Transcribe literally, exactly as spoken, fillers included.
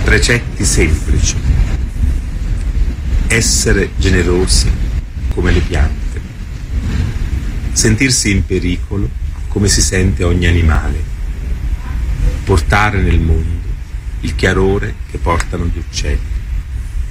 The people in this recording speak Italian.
Precetti semplici. Essere generosi come le piante. Sentirsi in pericolo come si sente ogni animale. Portare nel mondo il chiarore che portano gli uccelli.